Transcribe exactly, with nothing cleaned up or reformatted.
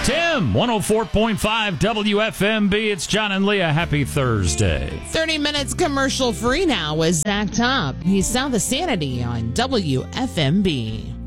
Tim, one oh four point five W F M B. It's John and Leah. Happy Thursday. thirty minutes commercial free now with Zach Top. He's South of Sanity on W F M B.